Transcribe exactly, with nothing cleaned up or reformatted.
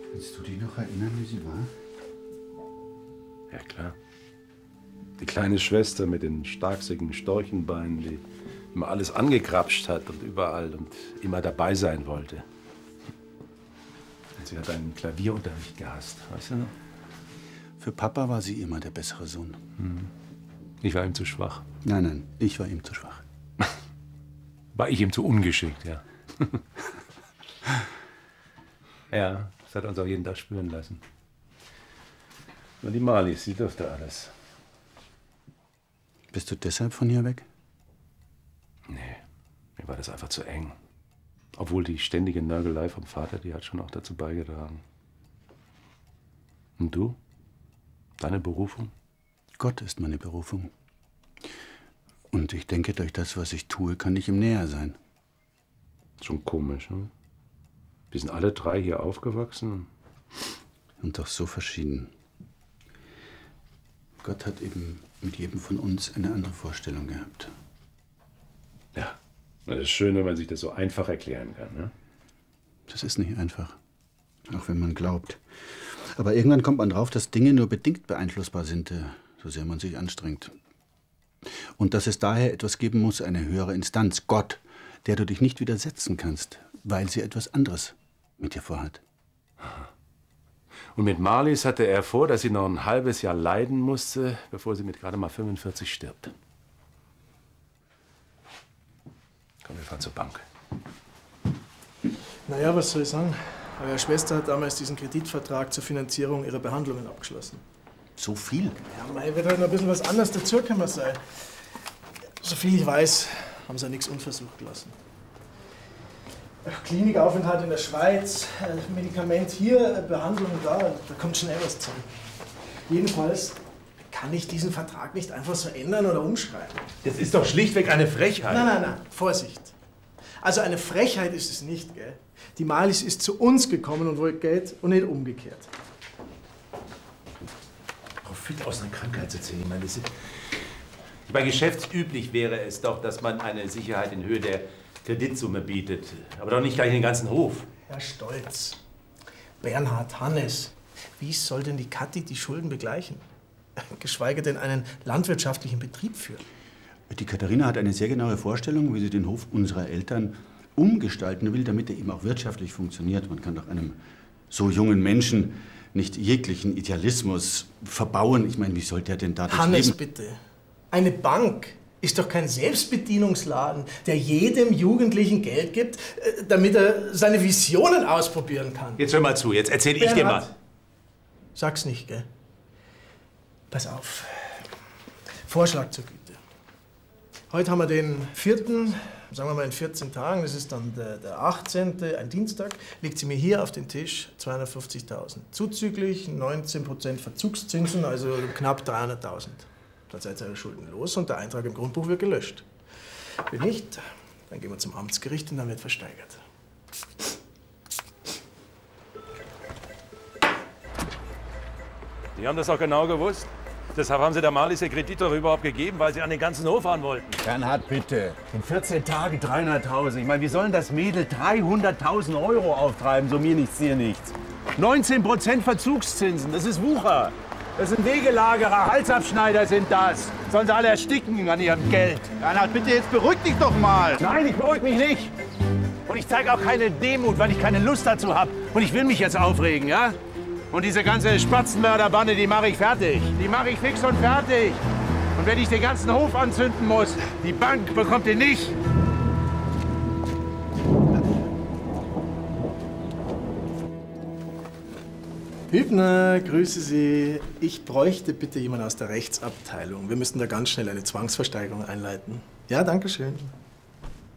Kannst du dich noch erinnern, wie sie war? Ja, klar. Die kleine Schwester mit den starksigen Storchenbeinen, die immer alles angekrapscht hat und überall und immer dabei sein wollte. Und sie hat einen Klavierunterricht gehasst, weißt du noch? Für Papa war sie immer der bessere Sohn. Hm. Ich war ihm zu schwach. Nein, nein, ich war ihm zu schwach. War ich ihm zu ungeschickt, ja. Ja, das hat er uns auch jeden Tag spüren lassen. Nur die Marlies, sie durfte alles. Bist du deshalb von hier weg? Nee, mir war das einfach zu eng. Obwohl die ständige Nörgelei vom Vater, die hat schon auch dazu beigetragen. Und du? Deine Berufung? Gott ist meine Berufung. Und ich denke, durch das, was ich tue, kann ich ihm näher sein. Schon komisch, ne? Wir sind alle drei hier aufgewachsen. Und doch so verschieden. Gott hat eben mit jedem von uns eine andere Vorstellung gehabt. Ja, das ist schön, wenn man sich das so einfach erklären kann, ne? Das ist nicht einfach. Auch wenn man glaubt. Aber irgendwann kommt man drauf, dass Dinge nur bedingt beeinflussbar sind, so sehr man sich anstrengt. Und dass es daher etwas geben muss, eine höhere Instanz, Gott, der du dich nicht widersetzen kannst, weil sie etwas anderes mit dir vorhat. Und mit Marlies hatte er vor, dass sie noch ein halbes Jahr leiden musste, bevor sie mit gerade mal fünfundvierzig stirbt. Komm, wir fahren zur Bank. Naja, was soll ich sagen? Eure Schwester hat damals diesen Kreditvertrag zur Finanzierung ihrer Behandlungen abgeschlossen. So viel? Ja, mei, wird halt noch ein bisschen was anderes dazugekommen sein. Soviel ich weiß, haben sie ja nichts unversucht gelassen. Klinikaufenthalt in der Schweiz, Medikament hier, Behandlung da, da kommt schnell was zusammen. Jedenfalls kann ich diesen Vertrag nicht einfach so ändern oder umschreiben. Das ist doch schlichtweg eine Frechheit. Nein, nein, nein, Vorsicht. Also eine Frechheit ist es nicht, gell? Die Marlies ist zu uns gekommen und wollte Geld und nicht umgekehrt. Profit aus einer Krankheit zu ziehen, ich meine, das ist... Bei geschäftsüblich wäre es doch, dass man eine Sicherheit in Höhe der Kreditsumme bietet. Aber doch nicht gleich den ganzen Hof. Herr Stolz, Bernhard, Hannes, wie soll denn die Kathi die Schulden begleichen? Geschweige denn einen landwirtschaftlichen Betrieb führen. Die Katharina hat eine sehr genaue Vorstellung, wie sie den Hof unserer Eltern umgestalten will, damit er eben auch wirtschaftlich funktioniert. Man kann doch einem so jungen Menschen nicht jeglichen Idealismus verbauen. Ich meine, wie sollte er denn da durchs Hannes, Leben... bitte. Eine Bank ist doch kein Selbstbedienungsladen, der jedem Jugendlichen Geld gibt, damit er seine Visionen ausprobieren kann. Jetzt hör mal zu, jetzt erzähl ich dir mal. Sag's nicht, gell? Pass auf. Vorschlag zur Güte. Heute haben wir den vierten, sagen wir mal in vierzehn Tagen, das ist dann der, der achtzehnte, ein Dienstag, legt sie mir hier auf den Tisch zweihundertfünfzigtausend. Zuzüglich neunzehn Prozent Verzugszinsen, also knapp dreihunderttausend. Dann seid ihr eure Schulden los und der Eintrag im Grundbuch wird gelöscht. Wenn nicht, dann gehen wir zum Amtsgericht und dann wird versteigert. Die haben das auch genau gewusst. Deshalb haben sie der Marlies ihr Kredit doch überhaupt gegeben, weil sie an den ganzen Hof fahren wollten. Bernhard, bitte. In vierzehn Tagen dreihunderttausend. Ich meine, wie sollen das Mädel dreihunderttausend Euro auftreiben? So mir nichts, dir nichts. neunzehn Prozent Verzugszinsen, das ist Wucher. Das sind Wegelagerer, Halsabschneider sind das. Sollen sie alle ersticken an ihrem Geld. Bernhard, bitte, jetzt beruhig dich doch mal. Nein, ich beruhige mich nicht. Und ich zeige auch keine Demut, weil ich keine Lust dazu habe. Und ich will mich jetzt aufregen, ja? Und diese ganze Spatzenmörderbande, die mache ich fertig. Die mache ich fix und fertig. Und wenn ich den ganzen Hof anzünden muss, die Bank bekommt ihr nicht. Hübner, grüße Sie. Ich bräuchte bitte jemanden aus der Rechtsabteilung. Wir müssten da ganz schnell eine Zwangsversteigerung einleiten. Ja, danke schön.